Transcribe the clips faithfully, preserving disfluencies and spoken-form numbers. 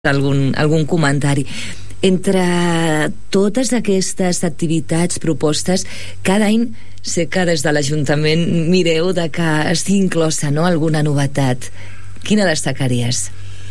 algun, algun comentari. Entre totes aquestes activitats propostes, cada any sé que des de l'Ajuntament mireu de que estigui inclosa, no?, alguna novetat. Quina destacaries?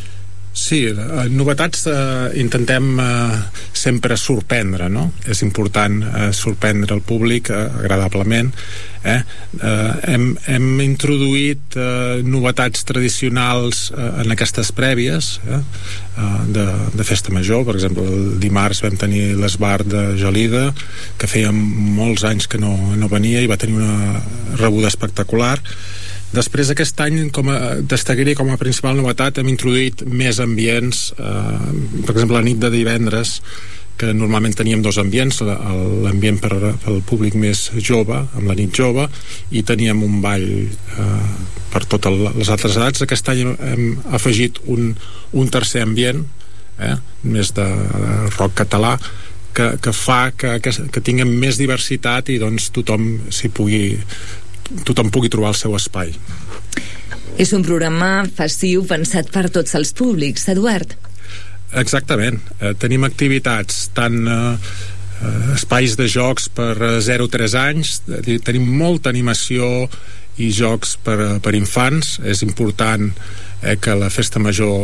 Sí, eh, novetats eh, intentem eh, sempre sorprendre, no? És important eh, sorprendre el públic eh, agradablement. Eh? Eh, hem, hem introduït eh, novetats tradicionals eh, en aquestes prèvies eh? Eh, de, de Festa Major. Per exemple, el dimarts vam tenir l'esbart de Gelida, que feia molts anys que no, no venia i va tenir una rebuda espectacular. Després, aquest any, com a, destacaria com a principal novetat, hem introduït més ambients. Eh, per exemple, la nit de divendres, que normalment teníem dos ambients, l'ambient per al públic més jove, amb la nit jove, i teníem un ball eh, per totes les altres edats. Aquest any hem afegit un, un tercer ambient, eh, més de rock català, que, que fa que, que, que tinguem més diversitat i doncs tothom s'hi pugui tothom pugui trobar el seu espai. És un programa festiu pensat per tots els públics, Eduard. Exactament. Eh, tenim activitats tant eh, espais de jocs per zero a tres anys, eh, tenim molta animació i jocs per, per infants. És important eh, que la Festa Major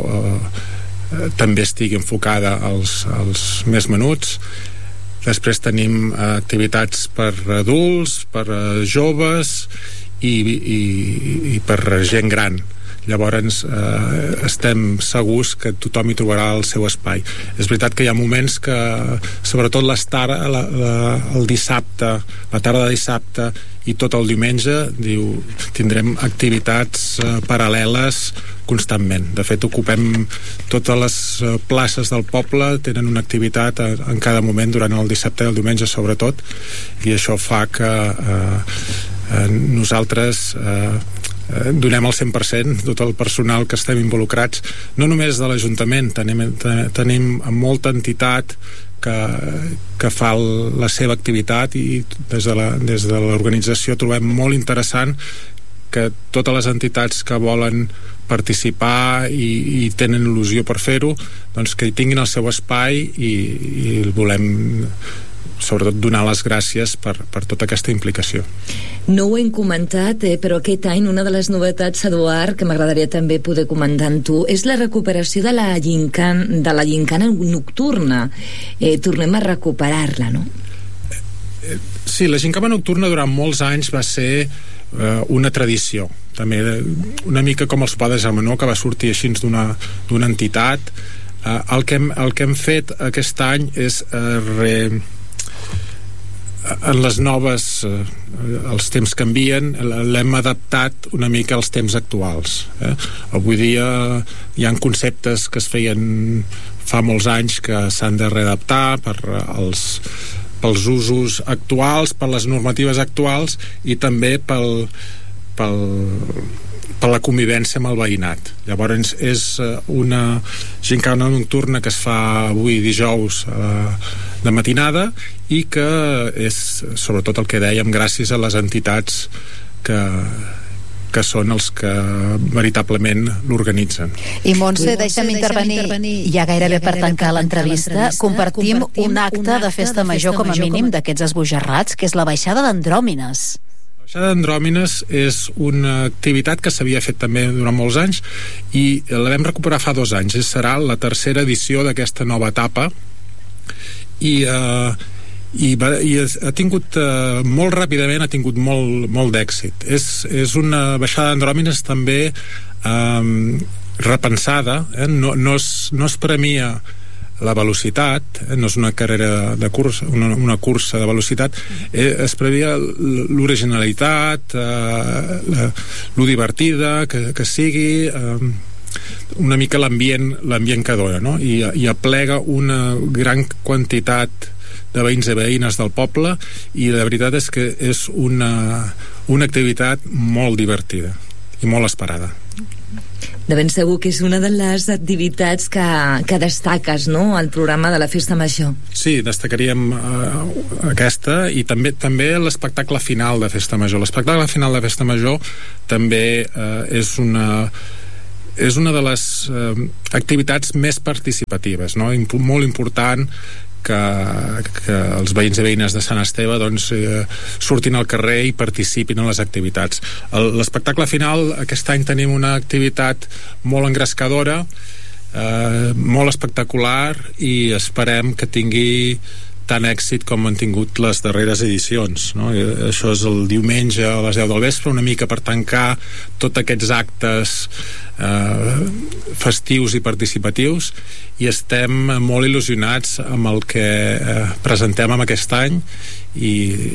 eh, també estigui enfocada als, als més menuts. Després tenim eh, activitats per adults, per eh, joves i, i, i per gent gran. Llavors eh, estem segurs que tothom hi trobarà el seu espai. És veritat que hi ha moments que, sobretot l'estar, la, la, el dissabte, la tarda de dissabte i tot el diumenge, diu, tindrem activitats eh, paral·leles constantment. De fet, ocupem totes les places del poble, tenen una activitat en cada moment durant el dissabte i el diumenge sobretot, i això fa que eh, eh, nosaltres eh, donem el cent per cent, tot el personal que estem involucrats, no només de l'Ajuntament, tenim, tenim molta entitat que, que fa el, la seva activitat, i des de la, des de l'organització trobem molt interessant que totes les entitats que volen participar i, i tenen il·lusió per fer-ho, doncs que hi tinguin el seu espai, i, i volem sobretot donar les gràcies per, per tota aquesta implicació. No ho hem comentat, eh, però aquest any una de les novetats, Eduard, que m'agradaria també poder comentar amb tu, és la recuperació de la gincana, de la gincana nocturna. Eh, tornem a recuperar-la, no? Sí, la gincana nocturna durant molts anys va ser eh, una tradició, també una mica com el sopar de germanor, que va sortir així d'una, d'una entitat. Eh, el, que hem, el que hem fet aquest any és eh, re, en les noves eh, els temps canvien, l'hem adaptat una mica als temps actuals. Eh? Avui dia hi ha conceptes que es feien fa molts anys que s'han de readaptar per als pels usos actuals, per les normatives actuals i també pel, pel, per la convivència amb el veïnat. Llavors és una gincana nocturna que es fa avui dijous eh, de matinada, i que és sobretot el que dèiem, gràcies a les entitats que que són els que veritablement l'organitzen. I Montse, deixa'm intervenir, ja gairebé per tancar l'entrevista. Compartim un acte de Festa Major com a mínim d'aquests esbojarrats, que és la baixada d'Andròmines. La baixada d'Andròmines és una activitat que s'havia fet també durant molts anys i la vam recuperar fa dos anys. Serà la tercera edició d'aquesta nova etapa, i eh, i, va, i ha tingut eh, molt ràpidament ha tingut molt, molt d'èxit. És, és una baixada d'Andròmines també eh, repensada, eh? no, no, es, no es premia la velocitat, eh? No és una carrera de cursa, una, una cursa de velocitat, eh, es premia l'originalitat, eh, lo divertida que, que sigui, eh, una mica l'ambient l'ambient que dona, no? I, i aplega una gran quantitat de veïns i veïnes del poble, i la veritat és que és una, una activitat molt divertida i molt esperada. De ben segur que és una de les activitats que, que destaques, no?, al programa de la Festa Major. Sí, destacaríem uh, aquesta, i també també l'espectacle final de Festa Major. L'espectacle final de Festa Major també uh, és una és una de les eh, activitats més participatives, no? Imp- molt important que, que els veïns i veïnes de Sant Esteve doncs, eh, surtin al carrer i participin en les activitats. El, l'espectacle final, aquest any tenim una activitat molt engrescadora, eh, molt espectacular, i esperem que tingui tant èxit com han tingut les darreres edicions, no? I això és el diumenge a les deu del vespre, una mica per tancar tots aquests actes eh, festius i participatius, i estem molt il·lusionats amb el que eh, presentem amb aquest any, i,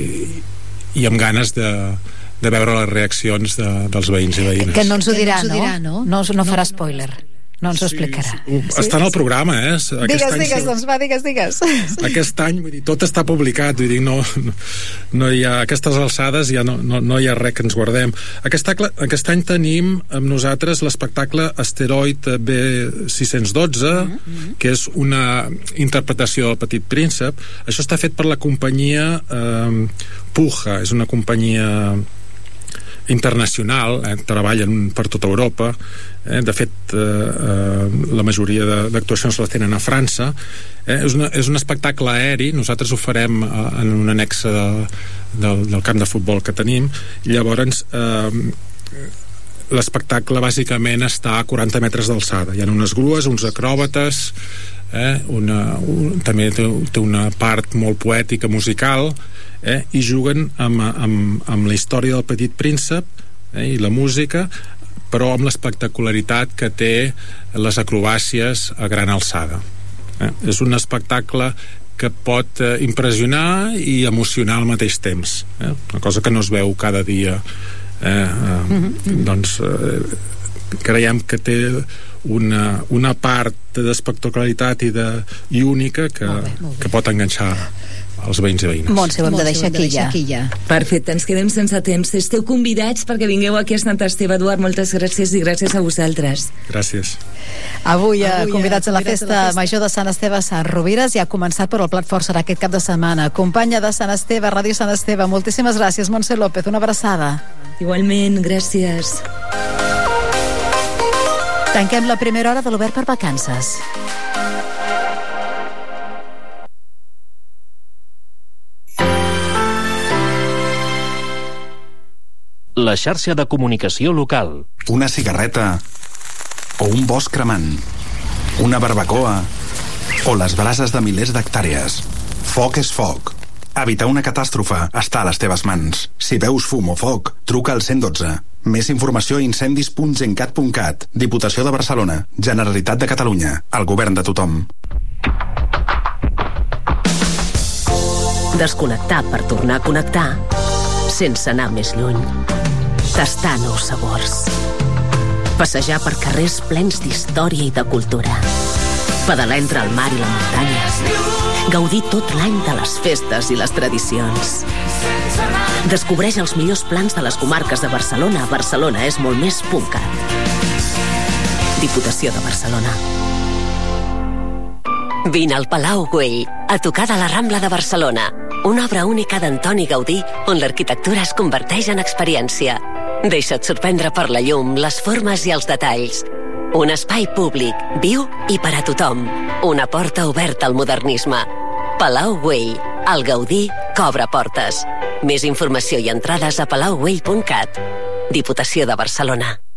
i amb ganes de de veure les reaccions de, dels veïns i veïnes. Que no ens ho dirà, no? no? No, no, no farà spoiler. No ens ho explicarà. Sí, està en el programa, eh? Aquest digues, any, digues, doncs va, digues, digues. Aquest any, vull dir, tot està publicat, vull dir, no, no, no hi ha, aquestes alçades ja no, no, no hi ha res que ens guardem. Aquest, aquest any tenim amb nosaltres l'espectacle Asteroid B sis-cents dotze, mm-hmm. que és una interpretació del Petit Príncep. Això està fet per la companyia eh, Puja, és una companyia internacional, eh, treballen per tota Europa, eh, de fet eh, eh, la majoria de, d'actuacions les tenen a França, eh, és, una, és un espectacle aeri, nosaltres ho farem eh, en un annex de, del, del camp de futbol que tenim, i llavors eh, l'espectacle bàsicament està a quaranta metres d'alçada, hi ha unes grues, uns acròbates, eh, una, un, també té, té una part molt poètica, musical, eh, i juguen amb, amb, amb la història del Petit Príncep, eh, i la música, però amb l'espectacularitat que té les acrobàcies a gran alçada. Eh? És un espectacle que pot eh, impressionar i emocionar al mateix temps, eh? Una cosa que no es veu cada dia. Eh, eh, mm-hmm. Doncs eh, creiem que té una, una part d'espectacularitat i, de, i única que, molt bé, molt bé. que pot enganxar els veïns i veïnes. Montse, ho hem de deixar aquí ja. aquí ja. Perfecte, ens quedem sense temps. Esteu convidats perquè vingueu aquí a Sant Esteve. Eduard, moltes gràcies, i gràcies a vosaltres. Gràcies. Avui, Avui convidats a la festa, a la festa major de Sant Esteve a Sant Rovires, ja ha començat, però el plat fort serà aquest cap de setmana. Companya de Sant Esteve, Ràdio Sant Esteve, moltíssimes gràcies. Montse López, una abraçada. Igualment, gràcies. Tanquem la primera hora de l'Obert per Vacances. La xarxa de comunicació local. Una cigarreta o un bosc cremant, una barbacoa o les brases de milers d'hectàrees. Foc és foc. Evitar una catàstrofe està a les teves mans. Si veus fum o foc, truca al cent dotze. Més informació a incendis punt gencat punt cat. Diputació de Barcelona, Generalitat de Catalunya, el govern de tothom. Desconnectar per tornar a connectar sense anar més lluny. Tastar nous sabors. Passejar per carrers plens d'història i de cultura. Pedalar entre el mar i la muntanya. Gaudir tot l'any de les festes i les tradicions. Descobreix els millors plans de les comarques de Barcelona a barcelona és molt més punt cat. Diputació de Barcelona. Vine al Palau Güell, a tocar de la Rambla de Barcelona. Una obra única d'Antoni Gaudí on l'arquitectura es converteix en experiència. Deixa't sorprendre per la llum, les formes i els detalls. Un espai públic, viu i per a tothom. Una porta oberta al modernisme. Palau Güell, el Gaudí que obre portes. Més informació i entrades a palau güell punt cat. Diputació de Barcelona.